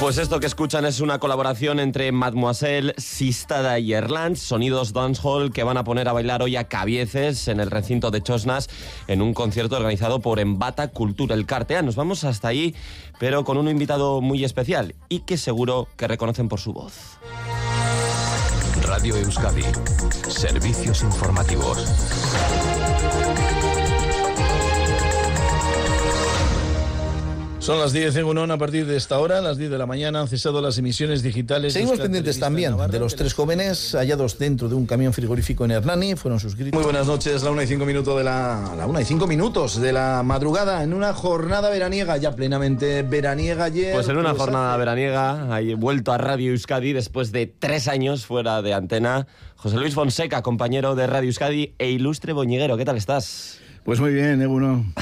Pues esto que escuchan es una colaboración entre Mademoiselle, Sistada y Erlands, sonidos dancehall que van a poner a bailar hoy a Cabieces en el recinto de Chosnas en un concierto organizado por Embata Cultura El Cartea. Nos vamos hasta ahí, pero con un invitado muy especial y que seguro que reconocen por su voz. Radio Euskadi, servicios informativos. Son las 10 en Unón. A partir de esta hora, a las 10 de la mañana, han cesado las emisiones digitales. Seguimos pendientes también de los 3 jóvenes hallados dentro de un camión frigorífico en Hernani. Fueron sus gritos. Muy buenas noches, la 1:05 de la madrugada, en una jornada veraniega, ya plenamente veraniega ayer. Pues en una jornada veraniega, he vuelto a Radio Euskadi después de 3 años fuera de antena. José Luis Fonseca, compañero de Radio Euskadi e ilustre boñiguero. ¿Qué tal estás? Pues muy bien, Eguno.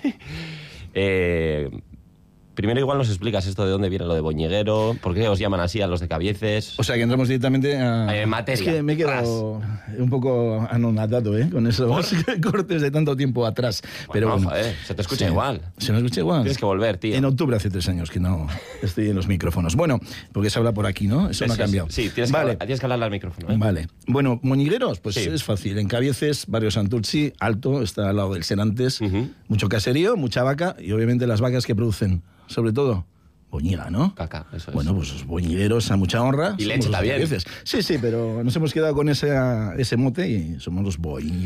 Primero igual nos explicas esto de dónde viene lo de boñiguero, por qué os llaman así a los de Cabieces. O sea, que entramos directamente a... materia. Es que me he quedado un poco anonadado, con esos cortes de tanto tiempo atrás. Pero bueno, se te escucha igual. ¿Se me escucha igual? Tienes que volver, tío. En octubre hace 3 años que no estoy en los micrófonos. Bueno, porque se habla por aquí, ¿no? Eso no ha cambiado. Sí, tienes que hablarle al micrófono. Vale. Bueno, boñigueros, pues sí. Es fácil. En Cabieces, barrio Santurtzi, alto, está al lado del Serantes. Mucho caserío, mucha vaca y obviamente las vacas que producen, sobre todo, boñiga, ¿no? Caca, eso es. Bueno, pues los boñigueros a mucha honra. Y leche también. Sí, pero nos hemos quedado con ese mote y somos los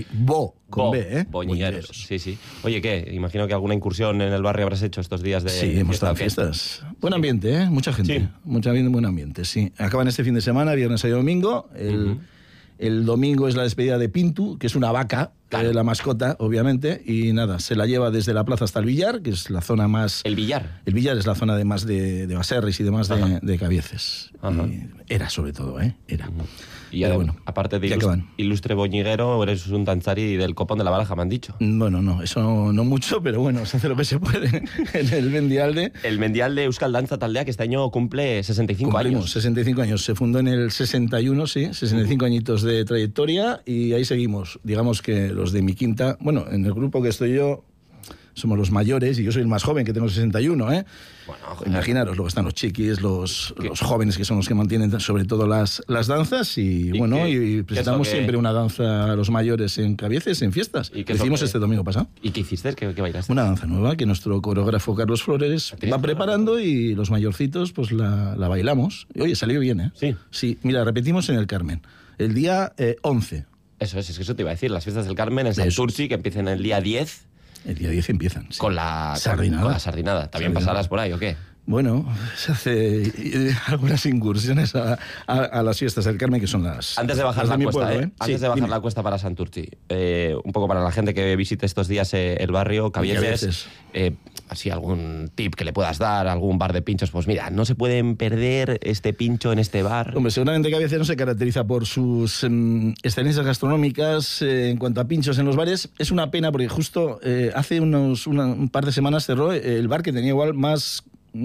boñigueros. Sí. Oye, ¿qué? Imagino que alguna incursión en el barrio habrás hecho estos días de... Sí, hemos estado en fiestas. Buen ambiente, Mucha gente. Sí. Mucha gente, buen ambiente, sí. Acaban este fin de semana, viernes y domingo. El domingo es la despedida de Pintu, que es una vaca, claro. La mascota, obviamente, y nada, se la lleva desde la plaza hasta el Villar, que es la zona más... ¿El Villar? El Villar es la zona de más de Baserris y demás de Cabieces. Era sobre todo, Era. Y ahora, bueno, aparte de ilustre boñiguero, eres un danzari del Copón de la Baraja, me han dicho. Bueno, no, eso no mucho, pero bueno, se hace lo que se puede en el Mendialde. El Mendialde Euskal Danza Taldea, que este año cumple 65 años. 65 años. Se fundó en el 61, sí, 65 añitos de trayectoria y ahí seguimos. Digamos que los de mi quinta, bueno, en el grupo que estoy yo, somos los mayores y yo soy el más joven, que tengo 61, Bueno, imaginaros, luego están los chiquis, los jóvenes, que son los que mantienen sobre todo las danzas y bueno, y presentamos siempre una danza a los mayores en Cabieces, en fiestas. ¿Y qué hicimos este domingo pasado? ¿Y qué hiciste? ¿Qué bailaste? Una danza nueva que nuestro coreógrafo Carlos Flores va preparando y los mayorcitos pues la bailamos. Y, oye, salió bien, Sí, mira, repetimos en el Carmen, el día 11. Eso es que eso te iba a decir, las fiestas del Carmen en Santurtzi, que empiezan el día 10. El día 10 empiezan. Sí. Con la sardinada. ¿También pasarás por ahí o qué? Bueno, se hace algunas incursiones a las fiestas del Carmen, que son las... Antes de bajar la cuesta, pueblo, Antes de bajar la cuesta para Santurtzi, un poco para la gente que visite estos días el barrio, Cabieces, así algún tip que le puedas dar, algún bar de pinchos, pues mira, no se pueden perder este pincho en este bar. Hombre, seguramente Cabieces no se caracteriza por sus excelencias gastronómicas en cuanto a pinchos en los bares. Es una pena porque justo hace un par de semanas cerró el bar que tenía igual más...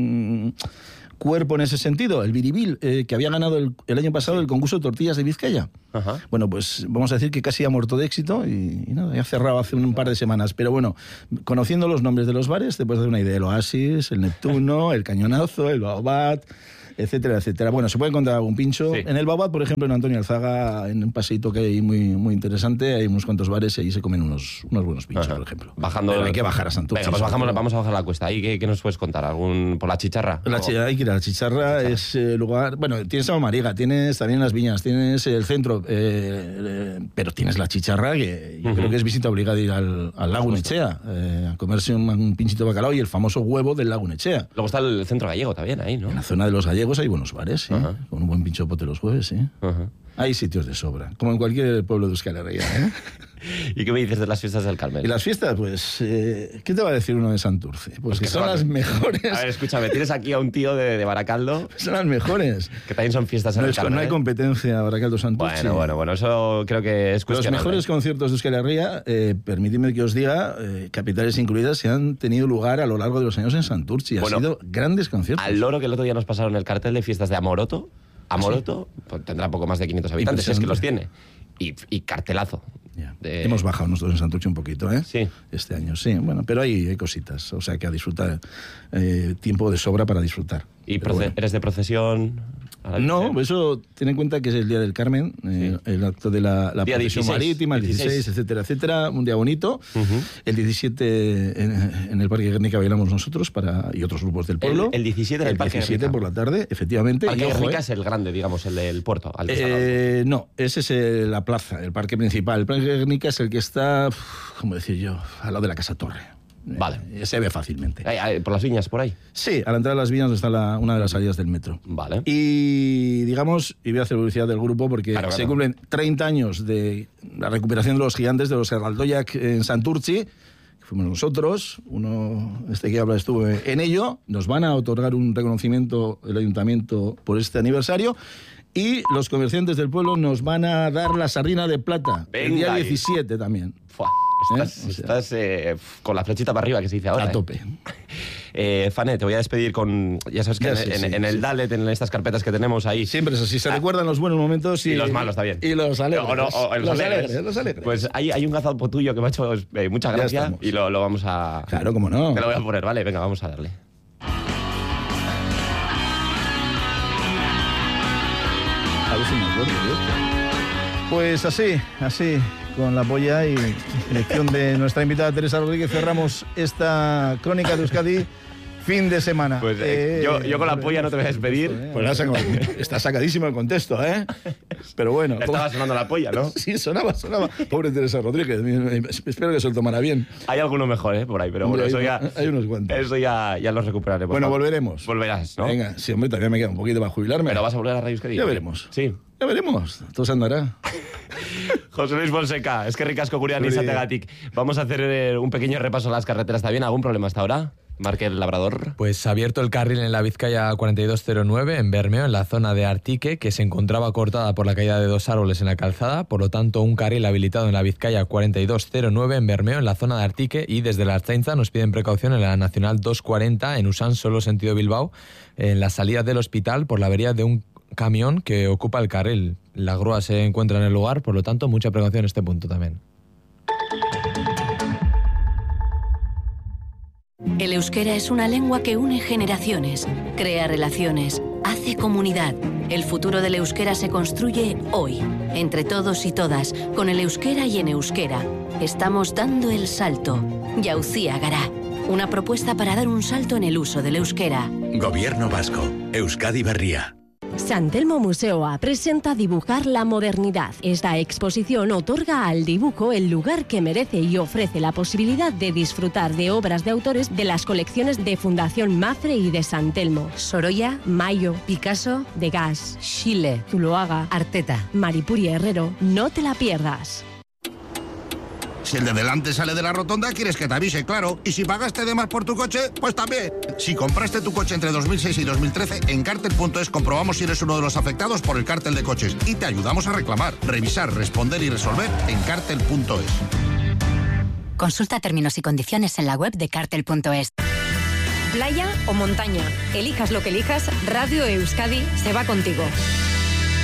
cuerpo en ese sentido, el Biribil, que había ganado el año pasado el concurso de tortillas de Vizcaya. Bueno, pues vamos a decir que casi ha muerto de éxito y nada, ya ha cerrado hace un par de semanas. Pero bueno, conociendo los nombres de los bares, te puedes hacer una idea. El Oasis, el Neptuno, el Cañonazo, el Baobat, etcétera, etcétera. Bueno, se puede encontrar algún pincho. Sí. En el Baobat, por ejemplo, en Antonio Alzaga, en un paseíto que hay muy, muy interesante, hay unos cuantos bares y ahí se comen unos buenos pinchos, por ejemplo. Pero hay que bajar a Santurce. Venga, pues vamos a bajar la cuesta. ¿Ahí qué nos puedes contar? ¿Por la Chicharra? Hay que ir a la Chicharra, es lugar... Bueno, tienes a Mariga, tienes también las viñas, tienes el centro, pero tienes la Chicharra, que yo creo que es visita obligada ir al lago Nechea, a comerse un pinchito de bacalao y el famoso huevo del lago Nechea. Luego está el centro gallego también ahí, ¿no? En la zona de los gallegos hay buenos bares, sí, con un buen pinchopote los jueves, sí. Hay sitios de sobra, como en cualquier pueblo de Euskal Herria, ¿Y qué me dices de las fiestas del Carmen? Y las fiestas, pues, ¿qué te va a decir uno de Santurce? Pues que son las mejores. A ver, escúchame, tienes aquí a un tío de Baracaldo. Son las mejores. Que también son fiestas en el Carmen. No hay competencia Baracaldo-Santurce. Bueno, eso creo que es cuestionable. Los mejores conciertos de Euskal Herria, permíteme que os diga, capitales incluidas, se han tenido lugar a lo largo de los años en Santurce. Han sido grandes conciertos. Al loro que el otro día nos pasaron el cartel de fiestas de Amoroto. Amoroto pues tendrá poco más de 500 habitantes, pues es que los tiene. y cartelazo. Yeah. Hemos bajado nosotros en Santurce un poquito, ¿eh? Sí. Este año, sí. Bueno, pero hay cositas. O sea, que a disfrutar. Tiempo de sobra para disfrutar. ¿Y eres de procesión? No, eso ten en cuenta que es el Día del Carmen, el acto de la procesión marítima, el 16, etcétera, etcétera. Un día bonito. El 17 en el Parque Guernica bailamos nosotros y otros grupos del pueblo. El 17 en el Parque Guernica. El 17 por la tarde, efectivamente. El Parque Guernica es el grande, digamos, el del puerto. No, ese es la plaza, el parque principal. El Parque Guernica es el que está, ¿cómo decir yo?, al lado de la Casa Torre. Vale. Se ve fácilmente. ¿Por las viñas, por ahí? Sí, a la entrada de las viñas está una de las salidas del metro. Vale. Y digamos, y voy a hacer publicidad del grupo porque se cumplen 30 años de la recuperación de los gigantes de los Herraldoyac en Santurce, que fuimos nosotros, que habla estuvo en ello. Nos van a otorgar un reconocimiento el ayuntamiento por este aniversario. Y los comerciantes del pueblo nos van a dar la sardina de plata. Venga, el día 17 también. Estás con la flechita para arriba, que se dice ahora. A tope. Fane, te voy a despedir con... Ya sabes que en el Dalet, en estas carpetas que tenemos ahí... Siempre es así, se recuerdan los buenos momentos y los malos también. Y los alegres. Los alegres. Pues hay un gazapo tuyo que me ha hecho mucha gracia y lo vamos a... Claro, cómo no. Te lo voy a poner, ¿vale? Venga, vamos a darle. A ver si me acuerdo de esto. Pues así, con la polla y dirección de nuestra invitada Teresa Rodríguez, cerramos esta crónica de Euskadi fin de semana. Pues yo con la polla no te voy a despedir. Pues está sacadísimo el contexto, ¿eh? Pero bueno. Estaba sonando la polla, ¿no? Sí, sonaba. Pobre Teresa Rodríguez, espero que se lo tomara bien. Hay alguno mejor, por ahí, pero bueno, eso ya... Hay unos cuantos. Eso ya lo recuperaremos. Bueno, volveremos. Volverás, ¿no? Venga, sí, hombre, todavía me queda un poquito para jubilarme. ¿Pero vas a volver a Radio Euskadi? Ya veremos. Sí. Ya veremos, todo se andará. José Luis Fonseca, es que ricasco Gurian y Sategatik. Vamos a hacer un pequeño repaso a las carreteras. ¿Está bien? ¿Algún problema hasta ahora? Marque el Labrador. Pues ha abierto el carril en la Vizcaya 4209 en Bermeo, en la zona de Artique, que se encontraba cortada por la caída de 2 árboles en la calzada. Por lo tanto, un carril habilitado en la Vizcaya 4209 en Bermeo, en la zona de Artique. Y desde la Artzaintza nos piden precaución en la Nacional 240 en Usán, solo sentido Bilbao, en la salida del hospital por la avería de un camión que ocupa el carril. La grúa se encuentra en el lugar, por lo tanto, mucha precaución en este punto también. El euskera es una lengua que une generaciones, crea relaciones, hace comunidad. El futuro del euskera se construye hoy, entre todos y todas, con el euskera y en euskera. Estamos dando el salto. Jauzia Gara. Una propuesta para dar un salto en el uso del euskera. Gobierno vasco. Euskadi Berria. San Telmo Museoa presenta Dibujar la modernidad. Esta exposición otorga al dibujo el lugar que merece y ofrece la posibilidad de disfrutar de obras de autores de las colecciones de Fundación Mafre y de San Telmo. Sorolla, Mayo, Picasso, Degas, Schiele, Zuloaga, Arteta, Maripuri Herrero. No te la pierdas. Si el de delante sale de la rotonda, quieres que te avise, claro. Y si pagaste de más por tu coche, pues también. Si compraste tu coche entre 2006 y 2013, en Cartel.es comprobamos si eres uno de los afectados por el cártel de coches y te ayudamos a reclamar, revisar, responder y resolver en Cartel.es. Consulta términos y condiciones en la web de Cartel.es. Playa o montaña, elijas lo que elijas, Radio Euskadi se va contigo.